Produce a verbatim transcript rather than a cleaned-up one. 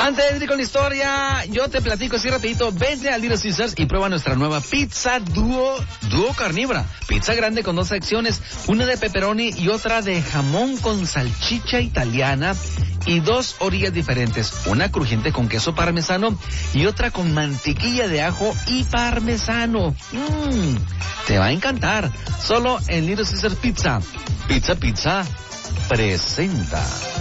Antes de ir con la historia, yo te platico así rapidito. Vete a Little Caesars y prueba nuestra nueva pizza dúo, dúo carnívora. Pizza grande con dos secciones, una de pepperoni y otra de jamón con salchicha italiana y dos orillas diferentes. Una crujiente con queso parmesano y otra con mantequilla de ajo y parmesano. Mmm, te va a encantar. Solo en Little Caesars Pizza. Pizza Pizza presenta.